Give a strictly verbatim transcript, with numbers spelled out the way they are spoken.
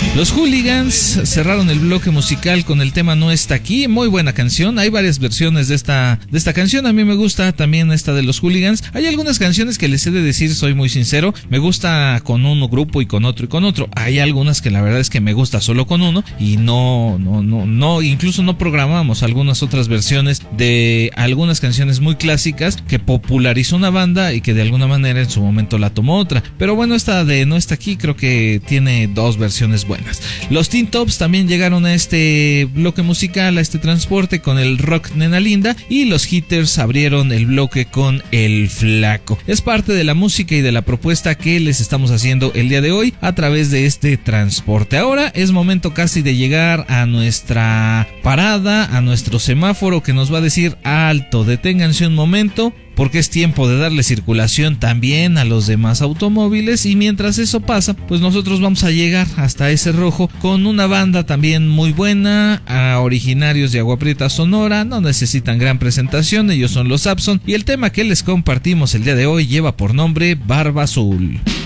Los Hooligans cerraron el bloque musical con el tema No Está Aquí, muy buena canción. Hay varias versiones de esta, de esta canción, a mí me gusta también esta de los Hooligans. Hay algunas canciones que les he de decir, soy muy sincero, me gusta con uno grupo y con otro y con otro. Hay algunas que la verdad es que me gusta solo con uno y no, no, no, no, incluso no programamos algunas otras versiones de algunas canciones muy clásicas que popularizó una banda y que de alguna manera en su momento la tomó otra. Pero bueno, esta de No Está Aquí creo que tiene dos versiones buenas. Los Teen Tops también llegaron a este bloque musical, a este transporte con el Rock Nena Linda, y los Hitters abrieron el bloque con El Flaco. Es parte de la música y de la propuesta que les estamos haciendo el día de hoy a través de este transporte. Ahora es momento casi de llegar a nuestra parada, a nuestro semáforo que nos va a decir alto, deténganse un momento, porque es tiempo de darle circulación también a los demás automóviles, y mientras eso pasa, pues nosotros vamos a llegar hasta ese rojo con una banda también muy buena, a originarios de Agua Prieta, Sonora, no necesitan gran presentación, ellos son los Abson, y el tema que les compartimos el día de hoy lleva por nombre Barba Azul.